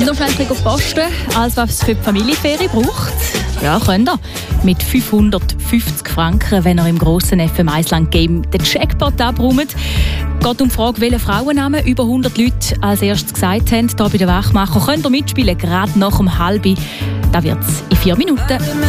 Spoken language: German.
Noch schnell posten, als was es für die Familienferien braucht. Ja, könnt ihr. Mit 550 Franken, wenn ihr im grossen FM1-Land-Game den Jackpot abräumt. Es geht um die Frage, welche Frauennamen über 100 Leute als erstes gesagt haben. Hier bei den Wachmacher könnt ihr mitspielen, gerade nach um 12:30. Das wird's in 4 Minuten.